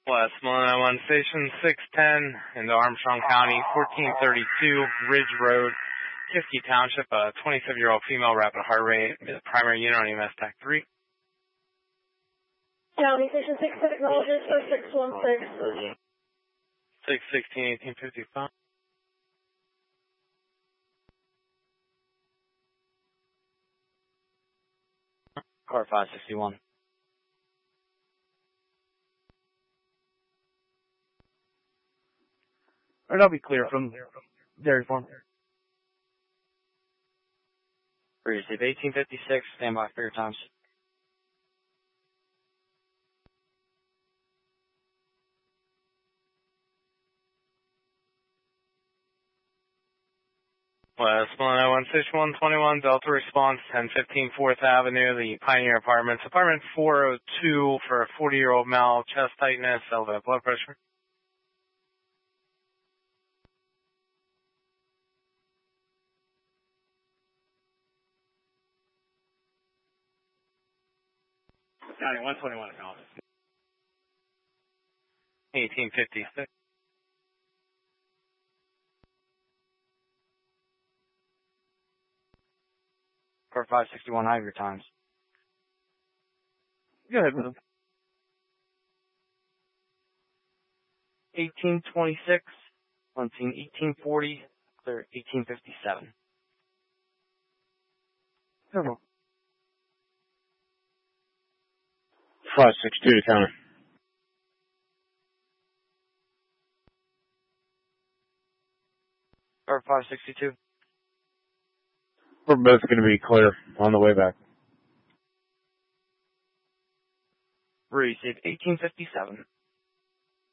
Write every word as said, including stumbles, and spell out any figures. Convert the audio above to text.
West Millennium One Station six ten into Armstrong County, fourteen thirty-two Ridge Road, Kiski Township, a twenty-seven-year-old female rapid heart rate, the primary unit on E M S TAC three. County Station six technologist for six one six. six sixteen eighteen fifty-five. Car five sixty-one. Alright, I'll be clear from dairy farm. Receive eighteen fifty-six, stand by for your times. West Millennium One Station one twenty-one, Delta response, ten fifteen fourth Avenue, the Pioneer Apartments, apartment four oh two for a forty-year-old male, chest tightness, elevated blood pressure. County one twenty-one, eighteen fifty-six. Car five sixty-one, I have your times. Go ahead with them. eighteen twenty-six, on scene eighteen forty, clear eighteen fifty-seven. Come on. five sixty-two to counter. Car five sixty-two. We're both going to be clear on the way back. Receive eighteen fifty-seven.